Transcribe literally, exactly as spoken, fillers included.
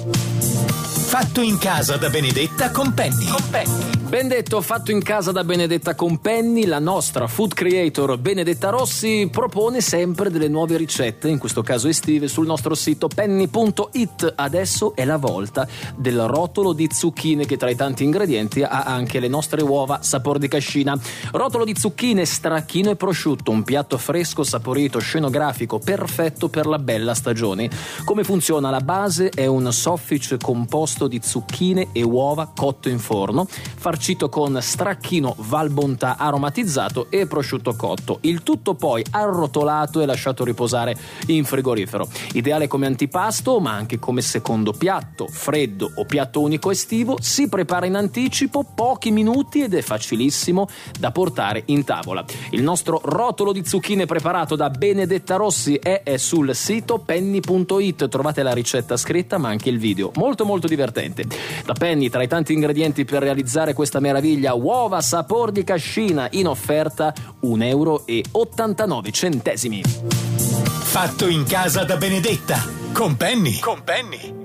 Fatto in casa da Benedetta con Penny. Con Penny. Ben detto, fatto in casa da Benedetta con Penny, la nostra food creator Benedetta Rossi propone sempre delle nuove ricette, in questo caso estive, sul nostro sito penny punto it. Adesso è la volta del rotolo di zucchine, che tra i tanti ingredienti ha anche le nostre uova sapor di cascina. Rotolo di zucchine, stracchino e prosciutto, un piatto fresco, saporito, scenografico, perfetto per la bella stagione. Come funziona? La base è un soffice composto di zucchine e uova cotto in forno, farcito con stracchino Val Bontà aromatizzato e prosciutto cotto. Il tutto poi arrotolato e lasciato riposare in frigorifero. Ideale come antipasto, ma anche come secondo piatto, freddo o piatto unico estivo. Si prepara in anticipo, pochi minuti, ed è facilissimo da portare in tavola. Il nostro rotolo di zucchine preparato da Benedetta Rossi è, è sul sito penny punto it. Trovate la ricetta scritta ma anche il video, molto molto divertente. Da Penny, tra i tanti ingredienti per realizzare questa meraviglia, uova sapor di cascina, in offerta un euro e ottantanove centesimi. Fatto in casa da Benedetta con Penny. Con Penny.